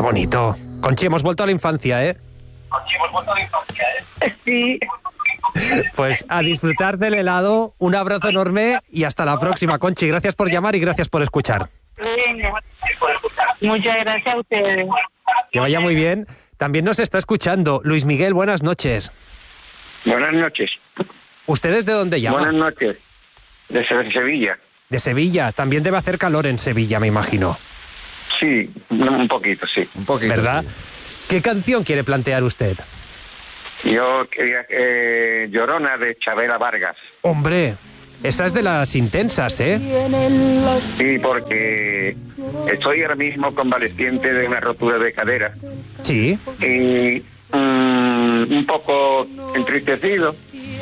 bonito. Conchi, hemos vuelto a la infancia, ¿eh? Sí. Pues a disfrutar del helado, un abrazo enorme y hasta la próxima, Conchi. Gracias por llamar y gracias por escuchar. Venga. Muchas gracias a ustedes. Que vaya muy bien. También nos está escuchando Luis Miguel, buenas noches. Buenas noches. ¿Ustedes de dónde llaman? Buenas noches. De Sevilla. De Sevilla. También debe hacer calor en Sevilla, me imagino. Sí, un poquito, sí. Un poquito. ¿Verdad? Sí. ¿Qué canción quiere plantear usted? Yo quería Llorona de Chabela Vargas. Hombre, esa es de las intensas, ¿eh? Sí, porque estoy ahora mismo convaleciente de una rotura de cadera. Sí. Y un poco entristecido,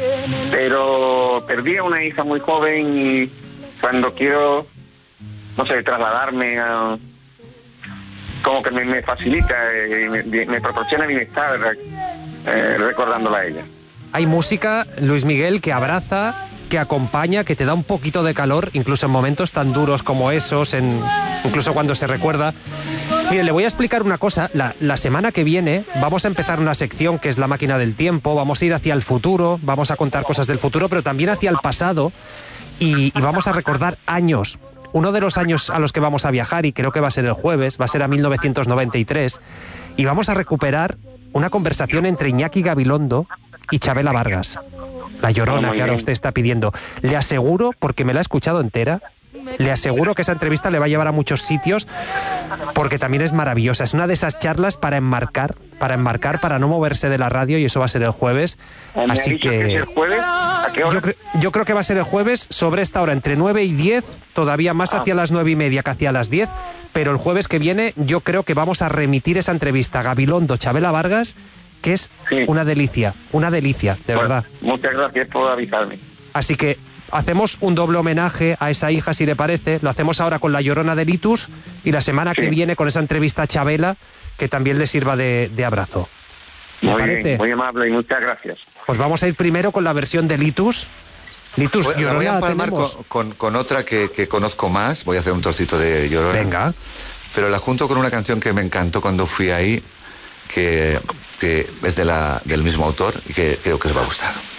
pero perdí a una hija muy joven y cuando quiero, no sé, trasladarme a... como que me facilita, me proporciona bienestar recordándola a ella. Hay música, Luis Miguel, que abraza, que acompaña, que te da un poquito de calor, incluso en momentos tan duros como esos, incluso cuando se recuerda. Mire, le voy a explicar una cosa. La semana que viene vamos a empezar una sección que es la máquina del tiempo, vamos a ir hacia el futuro, vamos a contar cosas del futuro, pero también hacia el pasado y vamos a recordar años. Uno de los años a los que vamos a viajar, y creo que va a ser el jueves, va a ser a 1993, y vamos a recuperar una conversación entre Iñaki Gabilondo y Chabela Vargas. La Llorona que ahora usted está pidiendo. Le aseguro, porque me la he escuchado entera, le aseguro que esa entrevista le va a llevar a muchos sitios, porque también es maravillosa. Es una de esas charlas para enmarcar, para no moverse de la radio, y eso va a ser el jueves. Así que ¿Es el jueves? ¿A qué hora? yo creo que va a ser el jueves sobre esta hora, entre 9 y 10, todavía más hacia las 9:30 que hacia las 10, pero el jueves que viene yo creo que vamos a remitir esa entrevista a Gabilondo, Chabela Vargas, que es una delicia, de verdad. Muchas gracias por avisarme. Así que hacemos un doble homenaje a esa hija, si le parece. Lo hacemos ahora con La Llorona de Litus y la semana que viene con esa entrevista a Chabela, que también le sirva de abrazo. ¿Le parece? Bien, muy amable y muchas gracias. Pues vamos a ir primero con la versión de Litus. Litus, La voy a Llorona empalmar tenemos. con otra que conozco más. Voy a hacer un trocito de Llorona. Venga. Pero la junto con una canción que me encantó cuando fui ahí, que es del mismo autor y que creo que os va a gustar.